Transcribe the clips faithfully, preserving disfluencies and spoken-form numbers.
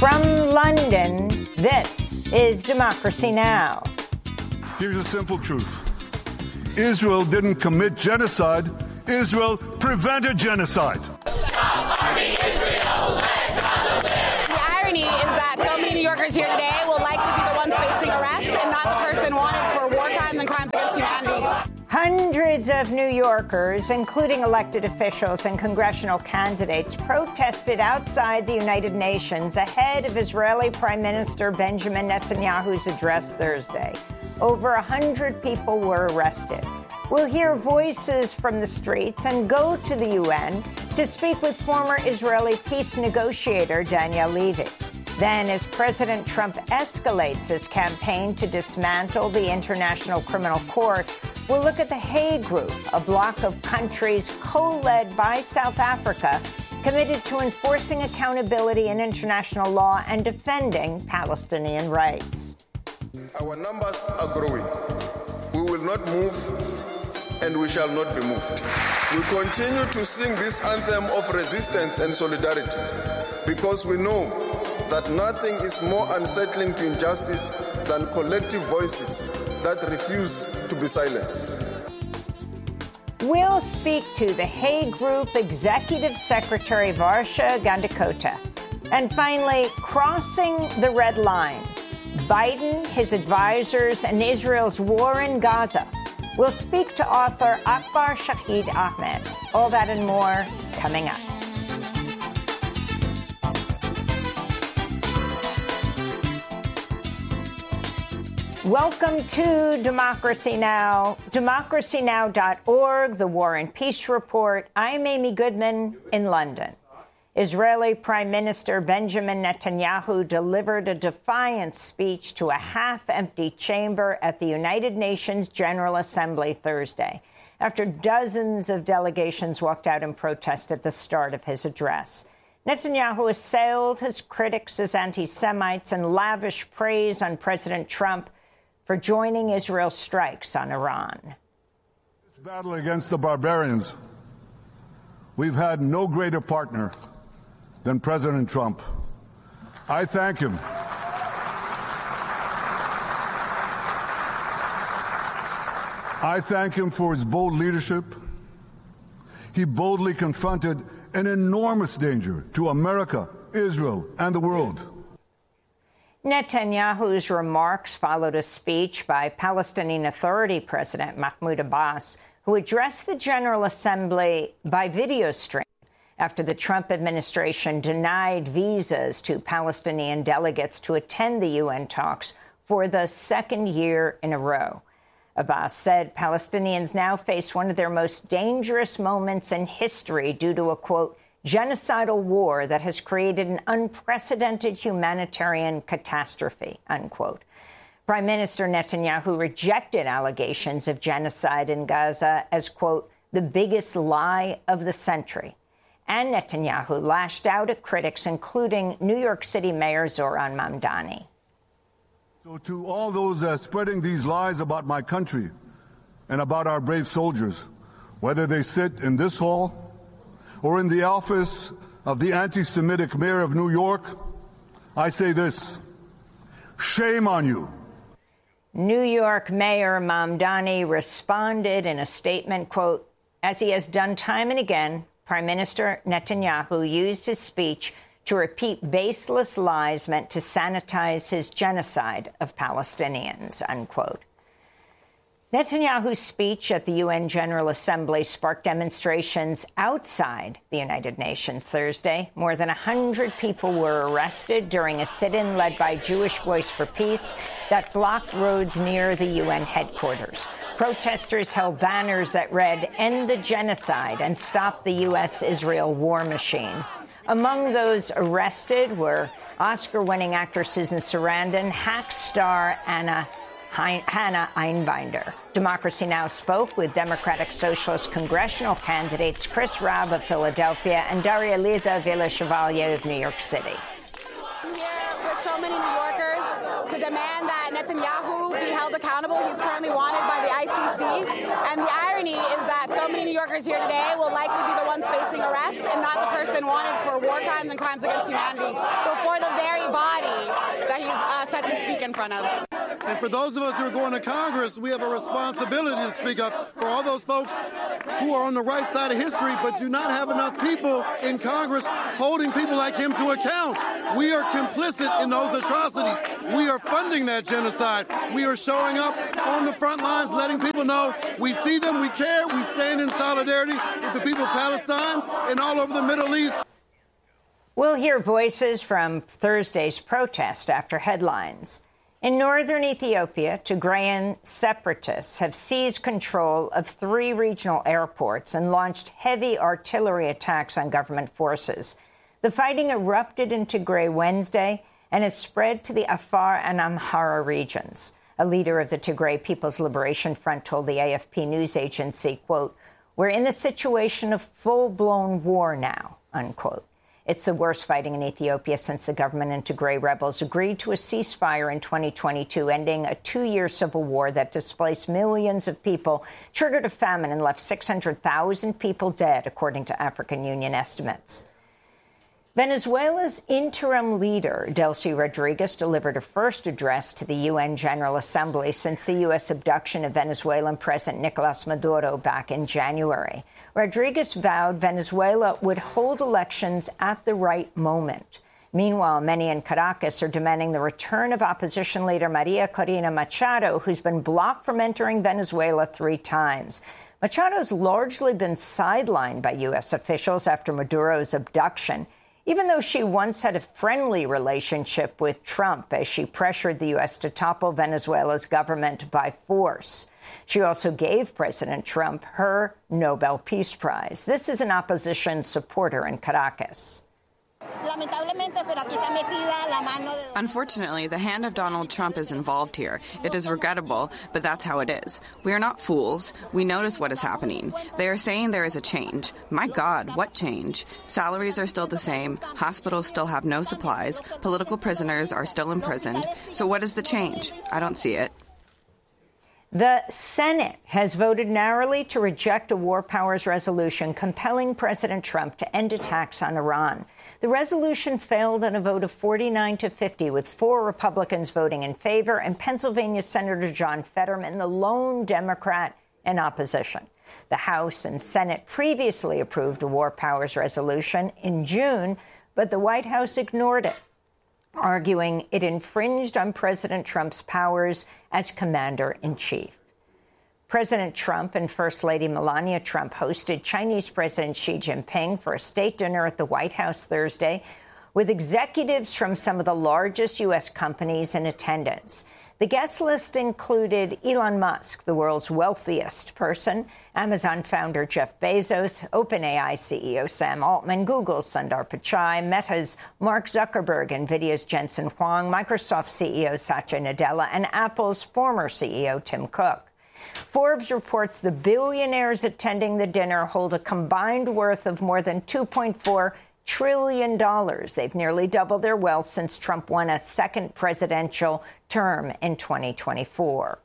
From London, this is Democracy Now! Here's a simple truth. Israel didn't commit genocide. Israel prevented genocide. Stop harming Israel. The irony is that so many New Yorkers here today will likely be the ones facing arrest and not the person wanted for war crimes and crimes against humanity. Hundreds of New Yorkers, including elected officials and congressional candidates, protested outside the United Nations ahead of Israeli Prime Minister Benjamin Netanyahu's address Thursday. Over one hundred people were arrested. We'll hear voices from the streets and go to the U N to speak with former Israeli peace negotiator Daniel Levy. Then, as President Trump escalates his campaign to dismantle the International Criminal Court, we'll look at the Hague Group, a bloc of countries co-led by South Africa, committed to enforcing accountability in international law and defending Palestinian rights. Our numbers are growing. We will not move, and we shall not be moved. We continue to sing this anthem of resistance and solidarity because we know that nothing is more unsettling to injustice than collective voices that refuse to be silenced. We'll speak to the Hague Group Executive Secretary Varsha Gandikota. And finally, crossing the red line. Biden, his advisors, and Israel's war in Gaza. We'll speak to author Akbar Shahid Ahmed. All that and more coming up. Welcome to Democracy Now!, democracy now dot org, the War and Peace Report. I'm Amy Goodman in London. Israeli Prime Minister Benjamin Netanyahu delivered a defiance speech to a half-empty chamber at the United Nations General Assembly Thursday, after dozens of delegations walked out in protest at the start of his address. Netanyahu assailed his critics as anti-Semites and lavished praise on President Trump for joining Israel's strikes on Iran. This battle against the barbarians, we've had no greater partner than President Trump. I thank him. I thank him for his bold leadership. He boldly confronted an enormous danger to America, Israel, and the world. Netanyahu's remarks followed a speech by Palestinian Authority President Mahmoud Abbas, who addressed the General Assembly by video stream after the Trump administration denied visas to Palestinian delegates to attend the U N talks for the second year in a row. Abbas said Palestinians now face one of their most dangerous moments in history due to a, quote, genocidal war that has created an unprecedented humanitarian catastrophe, unquote. Prime Minister Netanyahu rejected allegations of genocide in Gaza as, quote, the biggest lie of the century. And Netanyahu lashed out at critics, including New York City Mayor Zohran Mamdani. So to all those uh, spreading these lies about my country and about our brave soldiers, whether they sit in this hall or in the office of the anti-Semitic mayor of New York, I say this: shame on you. New York Mayor Mamdani responded in a statement, quote, as he has done time and again, Prime Minister Netanyahu used his speech to repeat baseless lies meant to sanitize his genocide of Palestinians, unquote. Netanyahu's speech at the U N General Assembly sparked demonstrations outside the United Nations Thursday. More than one hundred people were arrested during a sit-in led by Jewish Voice for Peace that blocked roads near the U N headquarters. Protesters held banners that read, "End the genocide and stop the U S Israel war machine." Among those arrested were Oscar-winning actor Susan Sarandon, Hack star Anna Hannah Einbinder. Democracy Now! Spoke with Democratic Socialist congressional candidates Chris Rabb of Philadelphia and Daria Liza Villa-Chevalier of New York City. I'm here with so many New Yorkers to demand that Netanyahu be held accountable. He's currently wanted by the I C C. And the irony is that so many New Yorkers here today will likely be the ones facing arrest and not the person wanted for war crimes and crimes against humanity. Before the very bottom set to speak in front of. And for those of us who are going to Congress, we have a responsibility to speak up for all those folks who are on the right side of history but do not have enough people in Congress holding people like him to account. We are complicit in those atrocities. We are funding that genocide. We are showing up on the front lines, letting people know we see them, we care, we stand in solidarity with the people of Palestine and all over the Middle East. We'll hear voices from Thursday's protest after headlines. In northern Ethiopia, Tigrayan separatists have seized control of three regional airports and launched heavy artillery attacks on government forces. The fighting erupted in Tigray Wednesday and has spread to the Afar and Amhara regions. A leader of the Tigray People's Liberation Front told the A F P news agency, quote, "We're in the situation of full-blown war now," unquote. It's the worst fighting in Ethiopia since the government and Tigray rebels agreed to a ceasefire in twenty twenty-two, ending a two-year civil war that displaced millions of people, triggered a famine, and left six hundred thousand people dead, according to African Union estimates. Venezuela's interim leader, Delcy Rodriguez, delivered her first address to the U N General Assembly since the U S abduction of Venezuelan President Nicolas Maduro back in January. Rodriguez vowed Venezuela would hold elections at the right moment. Meanwhile, many in Caracas are demanding the return of opposition leader Maria Corina Machado, who's been blocked from entering Venezuela three times. Machado's largely been sidelined by U S officials after Maduro's abduction, even though she once had a friendly relationship with Trump as she pressured the U S to topple Venezuela's government by force. She also gave President Trump her Nobel Peace Prize. This is an opposition supporter in Caracas. Unfortunately, the hand of Donald Trump is involved here. It is regrettable, but that's how it is. We are not fools. We notice what is happening. They are saying there is a change. My God, what change? Salaries are still the same. Hospitals still have no supplies. Political prisoners are still imprisoned. So what is the change? I don't see it. The Senate has voted narrowly to reject a war powers resolution compelling President Trump to end attacks on Iran. The resolution failed on a vote of forty-nine to fifty, with four Republicans voting in favor and Pennsylvania Senator John Fetterman, the lone Democrat, in opposition. The House and Senate previously approved a war powers resolution in June, but the White House ignored it, arguing it infringed on President Trump's powers as commander-in-chief. President Trump and First Lady Melania Trump hosted Chinese President Xi Jinping for a state dinner at the White House Thursday, with executives from some of the largest U S companies in attendance. The guest list included Elon Musk, the world's wealthiest person, Amazon founder Jeff Bezos, OpenAI C E O Sam Altman, Google's Sundar Pichai, Meta's Mark Zuckerberg, NVIDIA's Jensen Huang, Microsoft C E O Satya Nadella, and Apple's former C E O Tim Cook. Forbes reports the billionaires attending the dinner hold a combined worth of more than two point four trillion dollars. They've nearly doubled their wealth since Trump won a second presidential term in twenty twenty-four.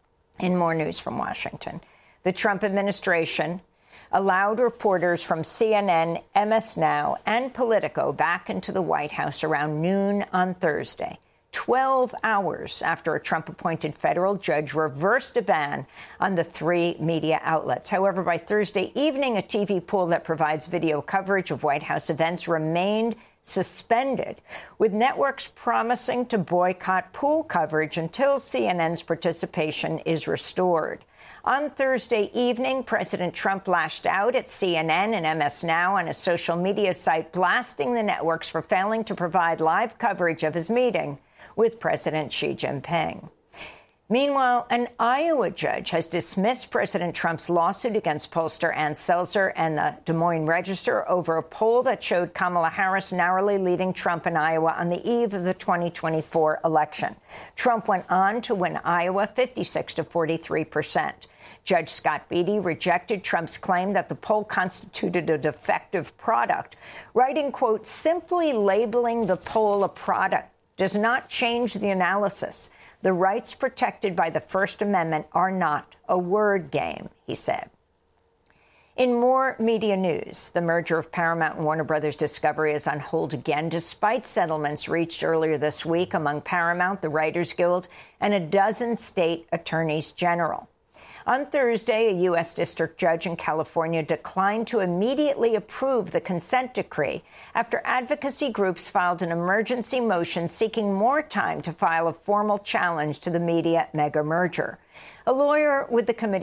In more news from Washington, the Trump administration allowed reporters from C N N, M S Now, and Politico back into the White House around noon on Thursday, twelve hours after a Trump-appointed federal judge reversed a ban on the three media outlets. However, by Thursday evening, a T V pool that provides video coverage of White House events remained suspended, with networks promising to boycott pool coverage until C N N's participation is restored. On Thursday evening, President Trump lashed out at C N N and M S Now on a social media site, blasting the networks for failing to provide live coverage of his meeting with President Xi Jinping. Meanwhile, an Iowa judge has dismissed President Trump's lawsuit against pollster Ann Selzer and the Des Moines Register over a poll that showed Kamala Harris narrowly leading Trump in Iowa on the eve of the twenty twenty-four election. Trump went on to win Iowa fifty-six to forty-three percent. Judge Scott Beatty rejected Trump's claim that the poll constituted a defective product, writing, quote, "Simply labeling the poll a product does not change the analysis. The rights protected by the First Amendment are not a word game," he said. In more media news, the merger of Paramount and Warner Brothers Discovery is on hold again, despite settlements reached earlier this week among Paramount, the Writers Guild, and a dozen state attorneys general. On Thursday, a U S district judge in California declined to immediately approve the consent decree after advocacy groups filed an emergency motion seeking more time to file a formal challenge to the media mega merger. A lawyer with the committee